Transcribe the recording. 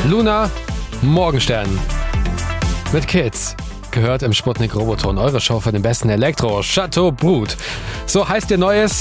Luna, Morgenstern. Mit Kids. Gehört im Sputnik Roboton, eure Show für den besten Elektro. Chateau Brut. So heißt ihr neues